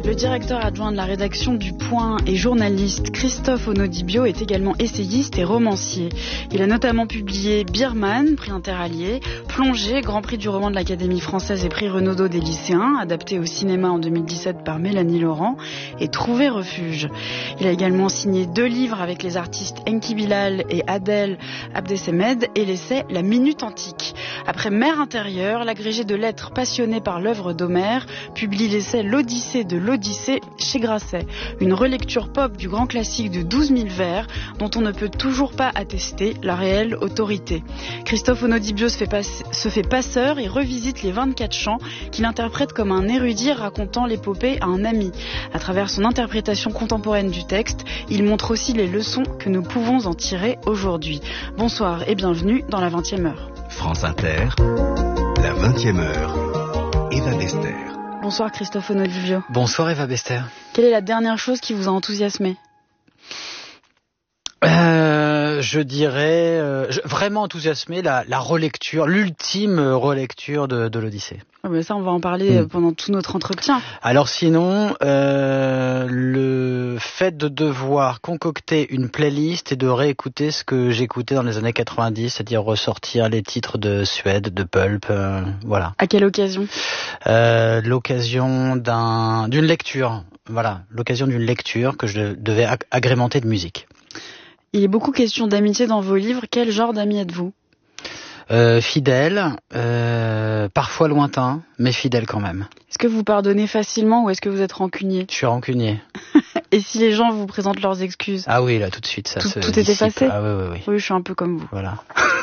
Le directeur adjoint de la rédaction du Point et journaliste Christophe Onodibio est également essayiste et romancier. Il a notamment publié Birman, prix Interallié, Plongée, grand prix du roman de l'Académie française et prix Renaudot des lycéens, adapté au cinéma en 2017 par Mélanie Laurent, et Trouver refuge. Il a également signé 2 livres avec les artistes Enki Bilal et Adel Abdesemed et l'essai La Minute Antique. Après Mer intérieure, l'agrégé de lettres passionné par l'œuvre d'Homère publie l'essai L'Odyssée de l'Odyssée chez Grasset, une relecture pop du grand classique de 12 000 vers dont on ne peut toujours pas attester la réelle autorité. Christophe Onodibio se fait passeur et revisite les 24 chants qu'il interprète comme un érudit racontant l'épopée à un ami. À travers son interprétation contemporaine du texte, il montre aussi les leçons que nous pouvons en tirer aujourd'hui. Bonsoir et bienvenue dans la 20e heure. France Inter, la 20e heure, Eva Bester. Bonsoir Christophe Onodibio. Bonsoir Eva Bester. Quelle est la dernière chose qui vous a enthousiasmé ? Je dirais vraiment enthousiasmé la relecture, l'ultime relecture de l'Odyssée. Oh ben ça, on va en parler pendant tout notre entretien. Alors sinon, le fait de devoir concocter une playlist et de réécouter ce que j'écoutais dans les années 90, c'est-à-dire ressortir les titres de Suède, de Pulp, voilà. À quelle occasion ? L'occasion d'une lecture, voilà, l'occasion d'une lecture que je devais agrémenter de musique. Il est beaucoup question d'amitié dans vos livres. Quel genre d'amis êtes-vous ? Fidèle, parfois lointain, mais fidèle quand même. Est-ce que vous pardonnez facilement ou est-ce que vous êtes rancunier ? Je suis rancunier. Et si les gens vous présentent leurs excuses ? Ah oui, là tout de suite, ça tout est effacé ? Ah oui. Oui, je suis un peu comme vous. Voilà.